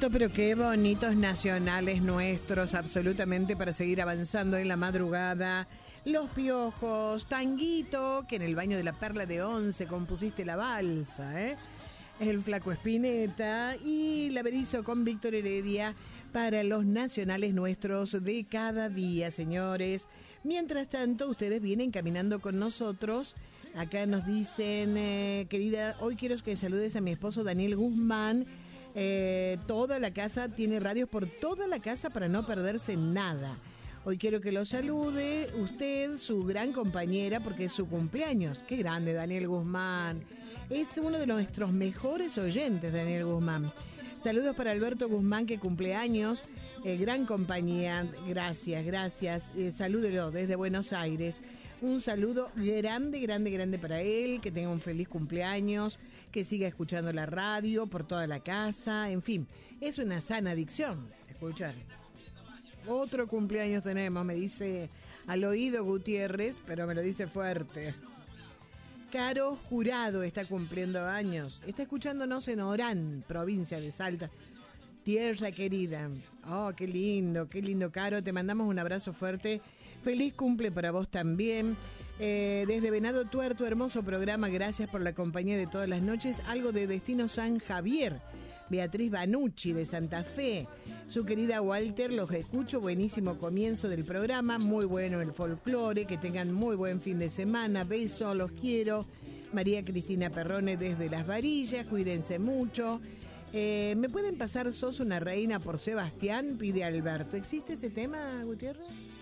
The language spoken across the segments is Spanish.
pero qué bonitos nacionales nuestros, absolutamente, para seguir avanzando en la madrugada. Los Piojos, Tanguito, que en el baño de la Perla de Once compusiste la balsa, ¿eh? El Flaco Espineta y la Berizo con Víctor Heredia para los nacionales nuestros de cada día, señores. Mientras tanto, ustedes vienen caminando con nosotros. Acá nos dicen, querida, hoy quiero que saludes a mi esposo Daniel Guzmán. Toda la casa tiene radios por toda la casa para no perderse nada. Hoy quiero que lo salude usted, su gran compañera, porque es su cumpleaños. Qué grande, Daniel Guzmán. Es uno de nuestros mejores oyentes, Daniel Guzmán. Saludos para Alberto Guzmán, que cumple años. Gran compañía. Gracias. Salúdelo desde Buenos Aires. Un saludo grande para él, que tenga un feliz cumpleaños, que siga escuchando la radio por toda la casa, en fin, es una sana adicción escuchar. Otro cumpleaños tenemos, me dice al oído Gutiérrez, pero me lo dice fuerte. Caro Jurado está cumpliendo años, está escuchándonos en Orán, provincia de Salta. Tierra querida. Oh, qué lindo, Caro. Te mandamos un abrazo fuerte. Feliz cumple para vos también. Desde Venado Tuerto, hermoso programa. Gracias por la compañía de todas las noches. Algo de Destino San Javier. Beatriz Banucci de Santa Fe. Su querida Walter, los escucho. Buenísimo comienzo del programa. Muy bueno el folclore. Que tengan muy buen fin de semana. Besos, los quiero. María Cristina Perrone desde Las Varillas. Cuídense mucho. ¿Me pueden pasar Sos una reina por Sebastián? Pide Alberto. ¿Existe ese tema, Gutiérrez?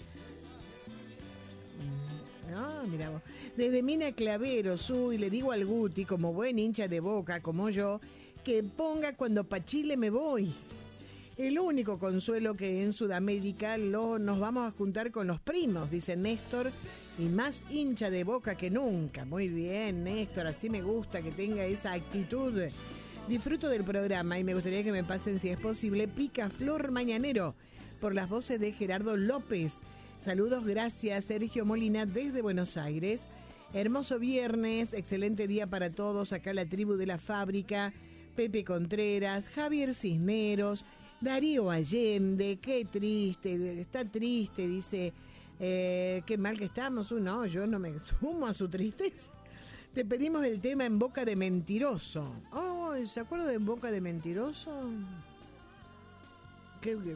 No, mira vos. Desde Mina Clavero, y le digo al Guti, como buen hincha de Boca, como yo, que ponga Cuando pa' Chile me voy. El único consuelo que en Sudamérica nos vamos a juntar con los primos, dice Néstor, y más hincha de Boca que nunca. Muy bien, Néstor, así me gusta que tenga esa actitud. Disfruto del programa y me gustaría que me pasen, si es posible, Picaflor Mañanero por las voces de Gerardo López. Saludos, gracias, Sergio Molina desde Buenos Aires. Hermoso viernes, excelente día para todos. Acá la tribu de la fábrica, Pepe Contreras, Javier Cisneros, Darío Allende. Qué triste, está triste, dice, qué mal que estamos. No, yo no me sumo a su tristeza. Te pedimos el tema En Boca de Mentiroso. Oh, ¿se acuerda de En Boca de Mentiroso? ¿Qué?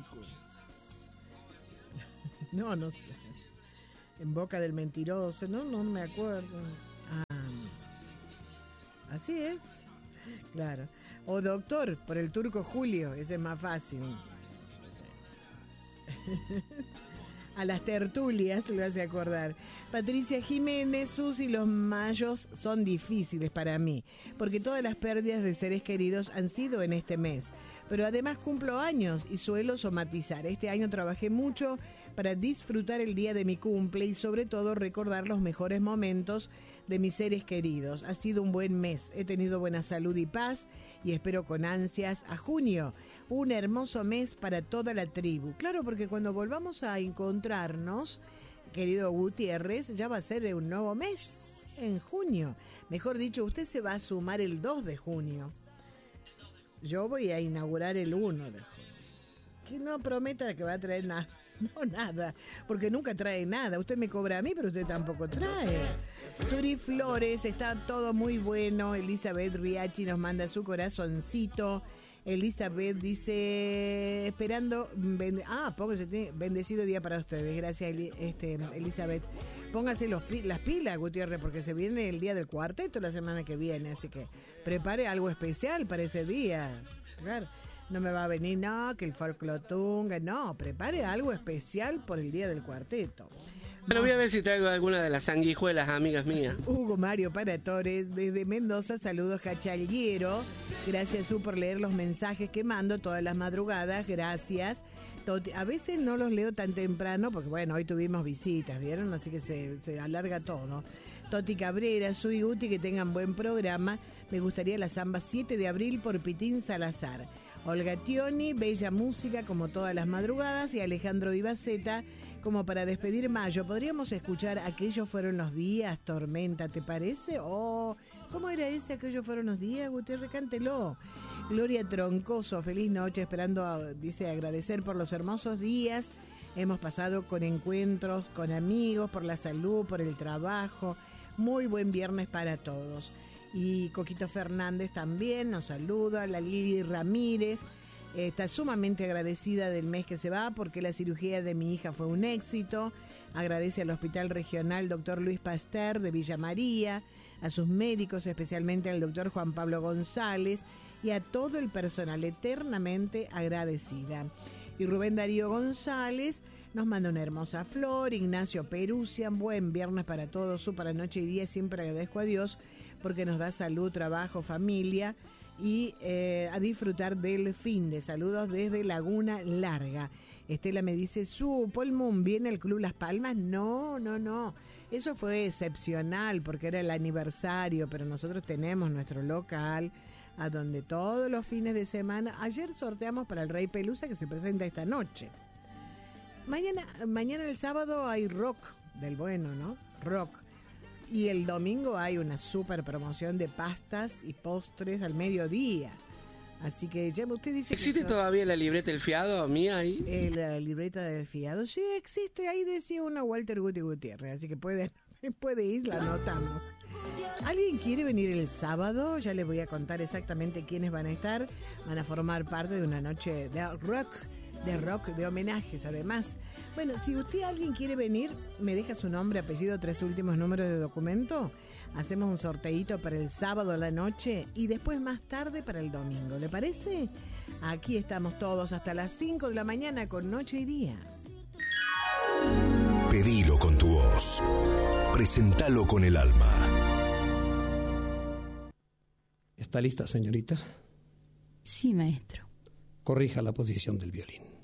No sé. En Boca del Mentiroso. No me acuerdo. Así es. Claro. O Doctor, por el Turco Julio. Ese es más fácil. A las tertulias le hace acordar. Patricia Jiménez, Susi, los mayos son difíciles para mí, porque todas las pérdidas de seres queridos han sido en este mes. Pero además cumplo años y suelo somatizar. Este año trabajé mucho para disfrutar el día de mi cumple y sobre todo recordar los mejores momentos de mis seres queridos. Ha sido un buen mes. He tenido buena salud y paz y espero con ansias a junio. Un hermoso mes para toda la tribu. Claro, porque cuando volvamos a encontrarnos, querido Gutiérrez, ya va a ser un nuevo mes, en junio. Mejor dicho, usted se va a sumar el 2 de junio. Yo voy a inaugurar el 1 de junio. Que no prometa que va a traer nada. No, nada. Porque nunca trae nada. Usted me cobra a mí, pero usted tampoco trae. Turi Flores, está todo muy bueno. Elizabeth Riachi nos manda su corazoncito. Elizabeth dice, esperando, póngase, bendecido día para ustedes. Gracias, Elizabeth. Póngase las pilas, Gutiérrez, porque se viene el día del cuarteto la semana que viene, así que prepare algo especial para ese día. Claro, no me va a venir, que el folclotunga, no, prepare algo especial por el día del cuarteto. Pero voy a ver si traigo alguna de las sanguijuelas, amigas mías. Hugo Mario para Torres, desde Mendoza, saludos Jachalguero. Gracias, Su, por leer los mensajes que mando todas las madrugadas, gracias. A veces no los leo tan temprano, porque bueno, hoy tuvimos visitas, ¿vieron? Así que se alarga todo, ¿no? Toti Cabrera, Sui Uti, que tengan buen programa. Me gustaría la samba 7 de abril por Pitín Salazar. Olga Tioni, bella música como todas las madrugadas, y Alejandro Ibaceta, como para despedir mayo. Podríamos escuchar Aquellos fueron los días, Tormenta, ¿te parece? ¿Cómo era ese Aquellos fueron los días? Gutiérrez, cántelo. Gloria Troncoso, feliz noche, esperando, dice, agradecer por los hermosos días. Hemos pasado con encuentros, con amigos, por la salud, por el trabajo. Muy buen viernes para todos. Y Coquito Fernández también nos saluda. La Lili Ramírez está sumamente agradecida del mes que se va porque la cirugía de mi hija fue un éxito. Agradece al Hospital Regional Dr. Luis Pasteur de Villa María, a sus médicos, especialmente al Dr. Juan Pablo González y a todo el personal, eternamente agradecida. Y Rubén Darío González nos manda una hermosa flor. Ignacio Perusia, buen viernes para todos, súper noche y día. Siempre agradezco a Dios porque nos da salud, trabajo, familia y a disfrutar del fin de. Saludos desde Laguna Larga. Estela me dice, Paul Moon viene al Club Las Palmas. No. Eso fue excepcional porque era el aniversario, pero nosotros tenemos nuestro local a donde todos los fines de semana. Ayer sorteamos para el Rey Pelusa que se presenta esta noche. Mañana el sábado hay rock del bueno, ¿no? Rock. Y el domingo hay una super promoción de pastas y postres al mediodía. Así que ya usted dice... ¿Existe todavía la libreta del fiado mía ahí? La libreta del fiado, sí existe. Ahí decía una Walter Guti Gutiérrez. Así que puede ir, la anotamos. ¿Alguien quiere venir el sábado? Ya les voy a contar exactamente quiénes van a estar. Van a formar parte de una noche de rock, de homenajes además. Bueno, si alguien quiere venir, me deja su nombre, apellido, 3 últimos números de documento. Hacemos un sorteíto para el sábado a la noche y después más tarde para el domingo. ¿Le parece? Aquí estamos todos hasta las 5 de la mañana con Noche y Día. Pedilo con tu voz. Presentalo con el alma. ¿Está lista, señorita? Sí, maestro. Corrija la posición del violín.